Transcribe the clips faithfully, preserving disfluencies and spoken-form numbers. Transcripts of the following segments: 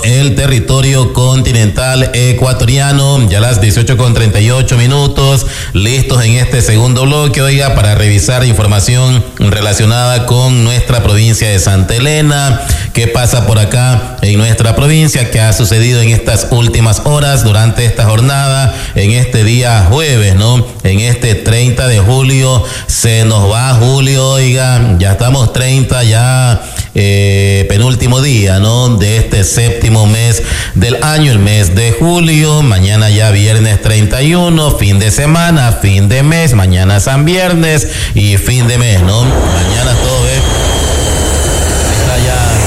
el territorio continental ecuatoriano. Ya las dieciocho con treinta y ocho minutos, listos en este segundo bloque, oiga, para revisar información relacionada con nuestra provincia de Santa Elena. ¿Qué pasa por acá en nuestra provincia? ¿Qué ha sucedido en estas últimas horas durante esta jornada, en este día jueves, ¿no? En este treinta de julio, se nos va julio, oiga, ya estamos treinta, ya eh, penúltimo día, ¿no? De este séptimo mes del año, el mes de julio. Mañana ya viernes treinta y uno, fin de semana, fin de mes, mañana San Viernes y fin de mes, ¿no? Mañana todo ve. Está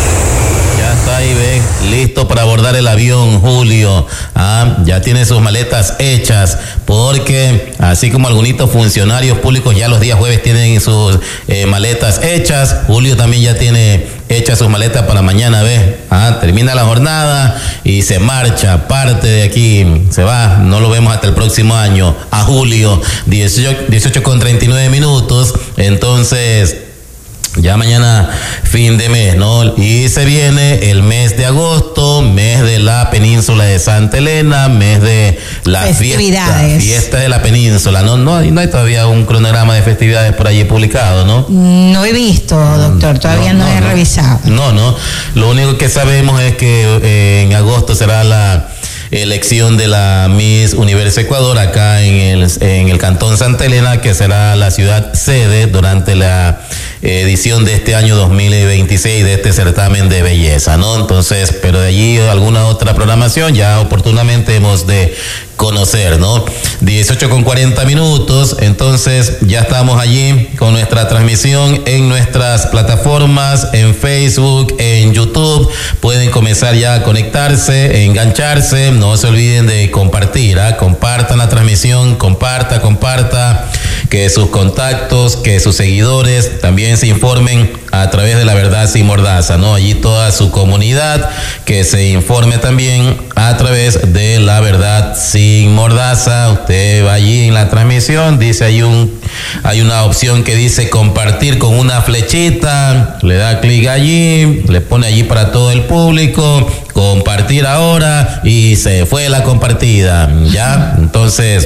ya, ya está ahí, ve, listo para abordar el avión, Julio. Ah, ya tiene sus maletas hechas, porque así como algunos funcionarios públicos ya los días jueves tienen sus eh, maletas hechas, Julio también ya tiene hechas sus maletas para mañana, ¿ves? Ah, termina la jornada y se marcha, parte de aquí, se va, no lo vemos hasta el próximo año, a julio, dieciocho con treinta y nueve minutos, entonces ya mañana fin de mes, ¿no? Y se viene el mes de agosto, mes de la península de Santa Elena, mes de la fiesta, fiesta de la península, ¿no? No, no hay todavía un cronograma de festividades por allí publicado, ¿no? No he visto, doctor, todavía no, no, no he no, revisado. No, no, lo único que sabemos es que eh, en agosto será la elección de la Miss Universo Ecuador acá en el, en el Cantón Santa Elena, que será la ciudad sede durante la edición de este año dos mil veintiséis de este certamen de belleza, ¿no? Entonces, pero de allí alguna otra programación ya oportunamente hemos de conocer, ¿no? dieciocho con cuarenta minutos, entonces ya estamos allí con nuestra transmisión en nuestras plataformas, en Facebook, en YouTube. Pueden comenzar ya a conectarse, engancharse, no se olviden de compartir, ¿ah? Compartan la transmisión, comparta, comparta, que sus contactos, que sus seguidores también se informen a través de La Verdad Sin Mordaza, ¿no? Allí toda su comunidad que se informe también a través de La Verdad Sin Mordaza. Usted va allí en la transmisión, dice hay un hay una opción que dice compartir con una flechita, le da clic allí, le pone allí para todo el público, compartir ahora y se fue la compartida, ¿ya? Entonces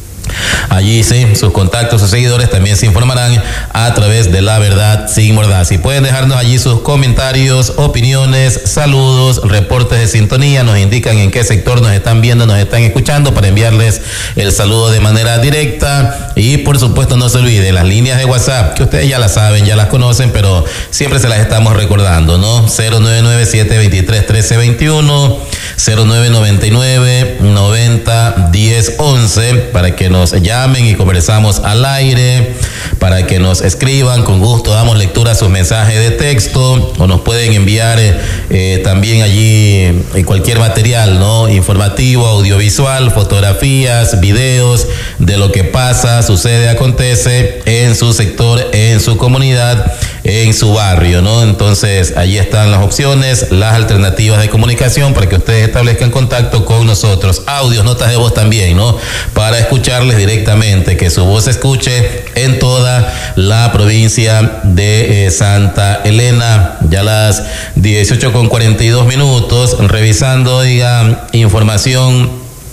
allí sí, sus contactos, sus seguidores también se informarán a través de La Verdad Sin Mordaza. Y pueden dejarnos allí sus comentarios, opiniones, saludos, reportes de sintonía, nos indican en qué sector nos están viendo, nos están escuchando para enviarles el saludo de manera directa. Y por supuesto no se olviden las líneas de WhatsApp, que ustedes ya las saben, ya las conocen, pero siempre se las estamos recordando, ¿no? cero nueve nueve siete dos tres uno tres dos uno, cero nueve nueve nueve noventa diez once, para que nos llamen y conversamos al aire, para que nos escriban, con gusto damos lectura a sus mensajes de texto, o nos pueden enviar eh, eh, también allí eh, cualquier material, ¿no? Informativo, audiovisual, fotografías, videos de lo que pasa, sucede, acontece en su sector, en su comunidad, en su barrio, ¿no? Entonces allí están las opciones, las alternativas de comunicación para que ustedes establezcan contacto con nosotros. Audios, notas de voz también, ¿no? Para escucharles directamente, que su voz se escuche en toda la provincia de eh, Santa Elena. Ya las dieciocho con cuarenta y dos minutos, revisando, oiga, información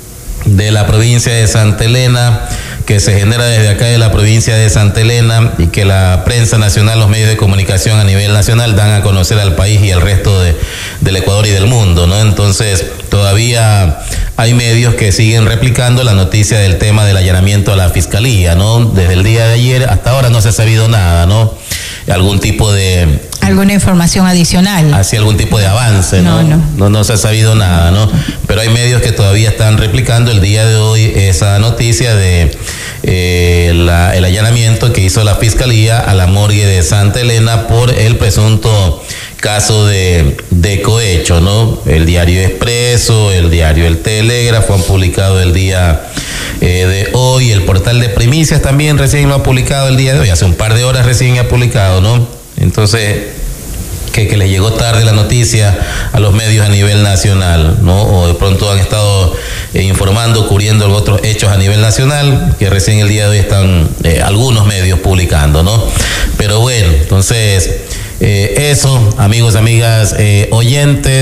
de la provincia de Santa Elena, que se genera desde acá de la provincia de Santa Elena y que la prensa nacional, los medios de comunicación a nivel nacional dan a conocer al país y al resto de, del Ecuador y del mundo, ¿no? Entonces, todavía hay medios que siguen replicando la noticia del tema del allanamiento a la fiscalía, ¿no? Desde el día de ayer hasta ahora no se ha sabido nada, ¿no? Algún tipo de... ¿Alguna información adicional? Hacia algún tipo de avance, ¿no? No, no. No, no se ha sabido nada, ¿no? Pero hay medios que todavía están replicando el día de hoy esa noticia de eh, la, el allanamiento que hizo la Fiscalía a la morgue de Santa Elena por el presunto caso de, de cohecho, ¿no? El diario Expreso, el diario El Telégrafo han publicado el día eh, de hoy, el portal de Primicias también recién lo ha publicado el día de hoy, hace un par de horas recién ha publicado, ¿no? Entonces, que, que les llegó tarde la noticia a los medios a nivel nacional, ¿no? O de pronto han estado eh, informando, cubriendo otros hechos a nivel nacional, que recién el día de hoy están eh, algunos medios publicando, ¿no? Pero bueno, entonces, eh, eso, amigos, amigas, eh, oyentes.